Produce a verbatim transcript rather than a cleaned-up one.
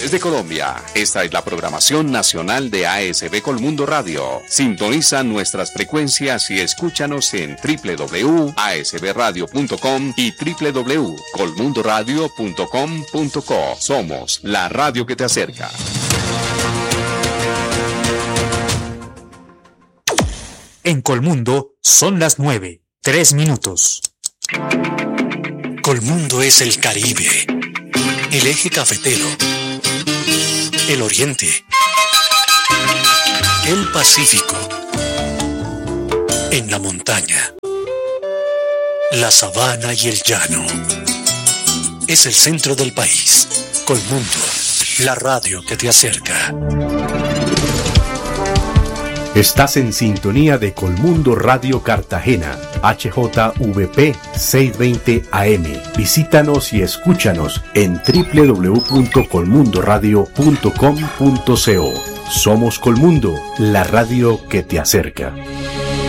regiones de Colombia. Esta es la programación nacional de A S B Colmundo Radio. Sintoniza nuestras frecuencias y escúchanos en doble u doble u doble u punto a s b radio punto com y doble u doble u doble u punto colmundo radio punto com punto co. Somos la radio que te acerca. En Colmundo son las nueve, tres minutos. Colmundo es el Caribe, el eje cafetero, el Oriente, el Pacífico, en la montaña, la sabana y el llano. Es el centro del país. Colmundo, la radio que te acerca. Estás en sintonía de Colmundo Radio Cartagena, H J V P seiscientos veinte A M. Visítanos y escúchanos en doble u doble u doble u punto colmundo radio punto com punto co. Somos Colmundo, la radio que te acerca.